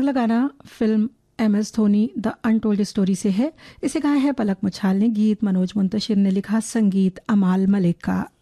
अगला गाना film MS Dhoni the untold story से है। इसे गाया है पलक मुछाल ने, गीत मनोज मुंतशिर ने लिखा, संगीत अमाल मलिक का।